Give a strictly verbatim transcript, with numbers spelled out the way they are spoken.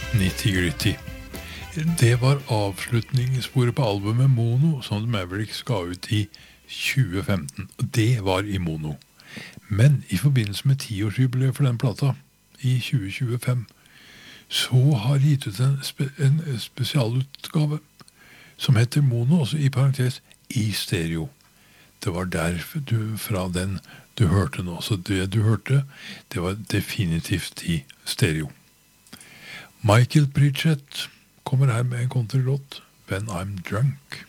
Nitty Gritty. Det var avslutningssporet på albumet Mono, som The Mavericks ga ut i tjue femten. Det var i mono. Men i forbindelse med tiårsjubileet for den plata, i tjue tjuefem, så har de gitt ut en, spe, en spesialutgave som heter Mono, også i parentes, i stereo. Det var derfor du, fra den du hørte nå. Så det du hørte, det var definitivt i stereo. Michael Pritchett kommer her med en countrylåt, When I'm Drunk.